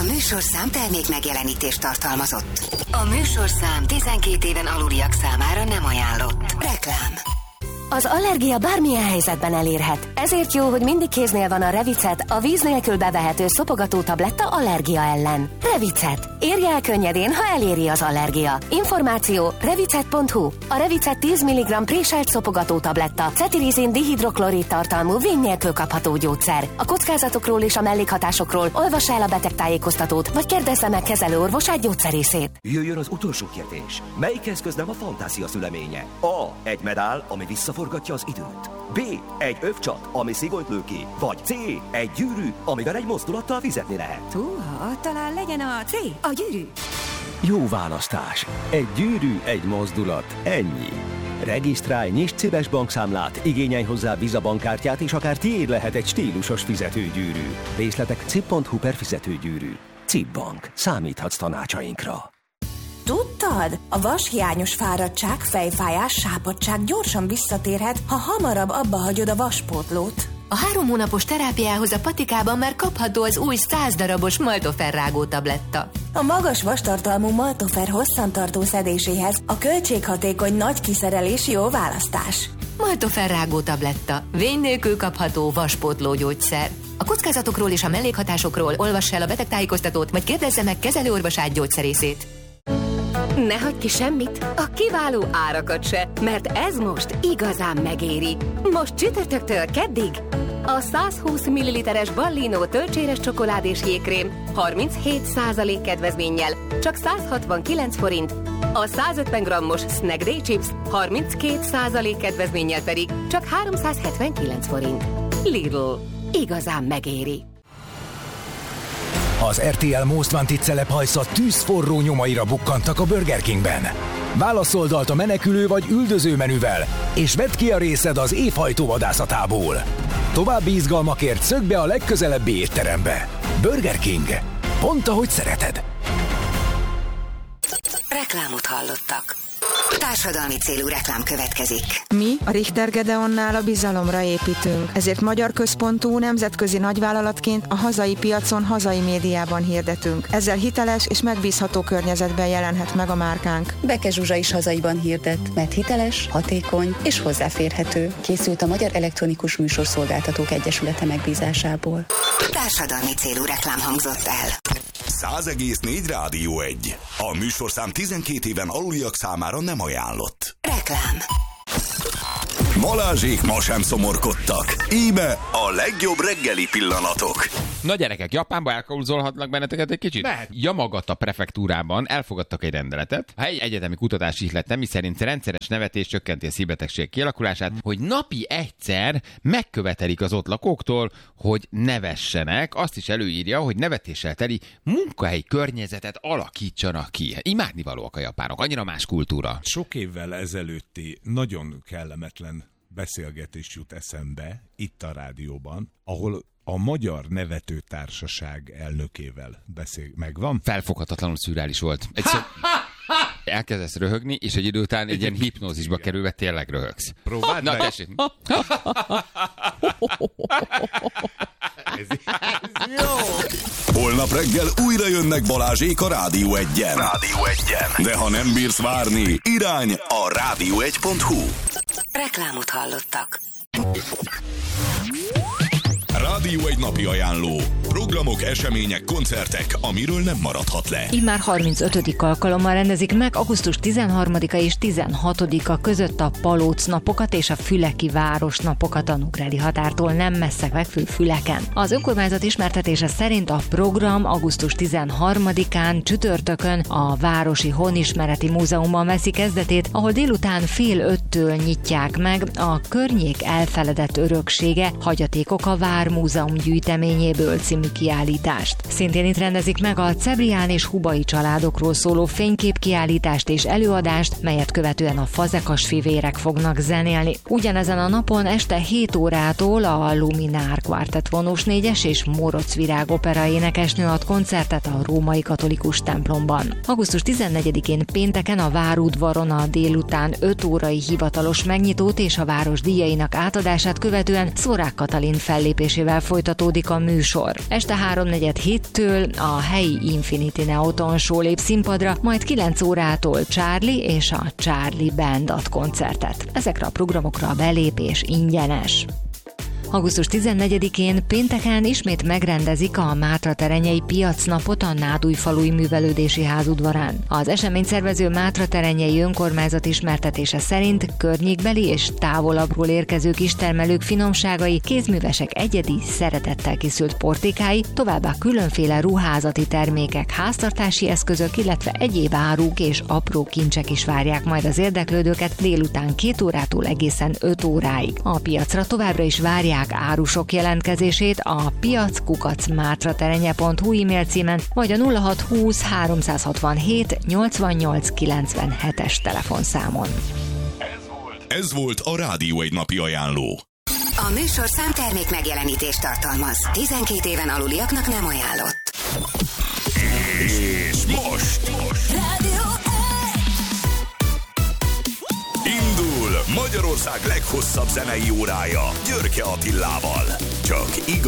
műsorszám termék megjelenítést tartalmazott. A műsorszám 12 éven aluliak számára nem ajánlott. Reklám. Az allergia bármilyen helyzetben elérhet. Ezért jó, hogy mindig kéznél van a Revicet, a víz nélkül bevehető szopogató tabletta allergia ellen. Revicet. Érje el könnyedén, ha eléri az allergia. Információ revicet.hu. A Revicet 10 mg préselt szopogató tabletta, cetirizin dihidroklorid tartalmú vény nélkül kapható gyógyszer. A kockázatokról és a mellékhatásokról olvassa el a betegtájékoztatót, vagy kérdezze meg kezelőorvosát, gyógyszerészét. Jöjjön az utolsó kérdés. Melyik eszköz nem a fantázia szüleménye? A. Egy medál, ami visszaforgatja az időt. B. Egy övcsat, ami szigonyt lő ki. Vagy C. Egy gyűrű, amivel egy mozdulattal fizetni lehet. Húha, talán legyen a C, a gyűrű. Jó választás. Egy gyűrű, egy mozdulat. Ennyi. Regisztrálj, nyisd CIBES bankszámlát, igényelj hozzá Visa bankkártyát, és akár tiéd lehet egy stílusos fizetőgyűrű. Részletek cib.hu/fizetőgyűrű. CIB Bank. Számíthatsz tanácsainkra. Tudtad? A vashiányos fáradtság, fejfájás, sápadtság gyorsan visszatérhet, ha hamarabb abba hagyod a vaspótlót. A 3 hónapos terápiához a Patikában már kapható az új 100 darabos Maltofer rágó tabletta. A magas vastartalmú Maltofer hosszantartó szedéséhez a költséghatékony nagy kiszerelés jó választás. Maltofer rágó tabletta. Vény nélkül kapható vaspótló gyógyszer. A kockázatokról és a mellékhatásokról olvass el a betegtájékoztatót, vagy kérdezze meg kezelőorvosát, gyógyszerészét. Ne hagyj ki semmit, a kiváló árakat se, mert ez most igazán megéri. Most csütörtöktől keddig a 120 ml-es Ballino tölcséres csokoládés jégkrém 37% kedvezménnyel, csak 169 forint. A 150 g-os Snack Day Chips 32% kedvezménnyel pedig csak 379 forint. Lidl. Igazán megéri. Az RTL Most Wanted celephajsza tűzforró nyomaira bukkantak a Burger Kingben. Válaszoldalt a menekülő vagy üldöző menüvel, és vedd ki a részed az évhajtó vadászatából. További izgalmakért szökj be a legközelebbi étterembe. Burger King. Pont ahogy szereted. Reklámot hallottak. Társadalmi célú reklám következik. Mi a Richter Gedeonnál a bizalomra építünk, ezért magyar központú nemzetközi nagyvállalatként a hazai piacon, hazai médiában hirdetünk. Ezzel hiteles és megbízható környezetben jelenhet meg a márkánk. Beke Zsuzsa is hazaiban hirdet, mert hiteles, hatékony és hozzáférhető. Készült a Magyar Elektronikus Műsorszolgáltatók Egyesülete megbízásából. Társadalmi célú reklám hangzott el. 100,4 Rádió 1. A műsorszám 12 éven aluliak számára nem ajánlott. Reklám. Balázsék ma sem szomorkodtak. Íme a legjobb reggeli pillanatok. Na gyerekek, Japánba elkauzolhatnak benneteket egy kicsit? Lehet. Yamagata prefektúrában elfogadtak egy rendeletet. A helyi egyetemi kutatás ihlette, miszerint rendszeres nevetés csökkenti a szívbetegség kialakulását, hogy napi egyszer megkövetelik az ott lakóktól, hogy nevessenek. Azt is előírja, hogy nevetéssel teli munkahelyi környezetet alakítsanak ki. Imádnivalóak a japánok, annyira más kultúra. Sok évvel ezelőtti nagyon kellemetlen beszélgetés jut eszembe itt a rádióban, ahol a Magyar Nevetőtársaság elnökével megvan. Felfoghatatlanul szürreális volt. Elkezdesz röhögni, és egy idő után egy ilyen hipnózisba kerülve tényleg röhögsz. Próbáld meg! Na, tessék! Ez jó! Holnap reggel újra jönnek Balázsék a Rádió 1-en. De ha nem bírsz várni, irány a rádió1.hu. Reklámot hallottak. Rádió 1 napi ajánló. Programok, események, koncertek, amiről nem maradhat le. Immár 35. alkalommal rendezik meg augusztus 13-a és 16-a között a Palóc napokat és a Füleki Városnapokat a Nugrádi határtól nem messze fekvő Füleken. Az önkormányzat ismertetése szerint a program augusztus 13-án csütörtökön a Városi Honismereti Múzeumban veszi kezdetét, ahol délután 4:30-től nyitják meg a Környék elfeledett öröksége, hagyatékok a Vármúzeum gyűjteményéből című kiállítást. Szintén itt rendezik meg a Cebrián és Hubai családokról szóló fényképkiállítást és előadást, melyet követően a Fazekas fivérek fognak zenélni. Ugyanezen a napon este 7 órától a Luminár Quartet vonós 4-es és Moroc Virág opera énekesnő ad koncertet a Római Katolikus templomban. Augusztus 14-én pénteken a Várudvaron a délután 5 órai hivatalos megnyitót és a város díjainak átadását követően Szórák Katalin fellépésével folytatódik a műsor. Este 3:45-től a helyi Infinity Neoton Show lép színpadra, majd 9 órától Charlie és a Charlie Band ad koncertet. Ezekre a programokra a belépés ingyenes. Augusztus 14-én pénteken ismét megrendezik a Mátraterenyei piacnapot a Nádújfalui Művelődési Ház udvarán. Az eseményszervező Mátraterenyei önkormányzat ismertetése szerint környékbeli és távolabbról érkező kistermelők finomságai, kézművesek egyedi, szeretettel készült portékái, továbbá különféle ruházati termékek, háztartási eszközök, illetve egyéb áruk és apró kincsek is várják majd az érdeklődőket délután 2 órától egészen 5 óráig. A piacra továbbra is várják árusok jelentkezését a piac@mátraterenye.hu e-mail címen, vagy a 0620 367 88 97-es telefonszámon. Ez volt a Rádió egy napi ajánló. A műsorszám termék megjelenítést tartalmaz. 12 éven aluliaknak nem ajánlott. És most indul Magyarország leghosszabb zenei órája Györke Attilával. Csak igaz